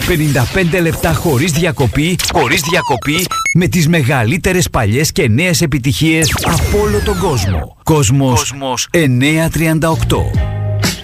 55 λεπτά χωρίς διακοπή, με τις μεγαλύτερες παλιές και νέες επιτυχίες από όλο τον κόσμο. Κόσμος 938.